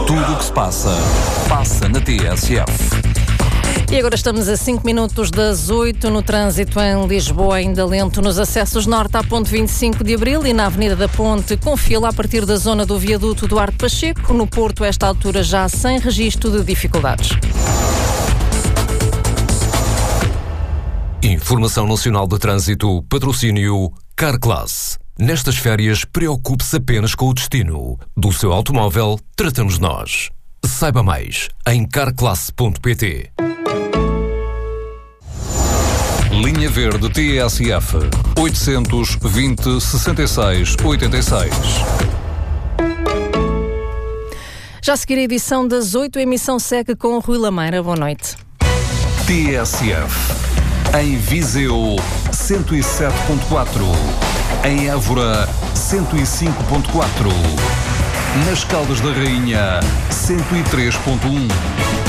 Tudo o que se passa, passa na TSF. E agora estamos a 5 minutos das 8 no trânsito em Lisboa, ainda lento nos acessos norte à ponte 25 de Abril e na Avenida da Ponte, com fila a partir da zona do viaduto Duarte Pacheco. No Porto, a esta altura já sem registro de dificuldades. Informação Nacional de Trânsito, patrocínio Carclass. Nestas férias, preocupe-se apenas com o destino. Do seu automóvel, tratamos nós. Saiba mais em carclass.pt. Linha Verde TSF 820-66-86. Já a seguir a edição das 8, a emissão segue com o Rui Lameira. Boa noite. TSF em Viseu 107.4, em Évora 105.4, nas Caldas da Rainha 103.1,